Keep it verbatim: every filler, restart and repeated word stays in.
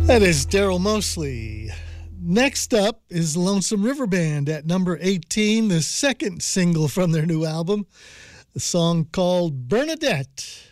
That is Daryl Mosley. Next up is Lonesome River Band at number eighteen, the second single from their new album, the song called Bernadette.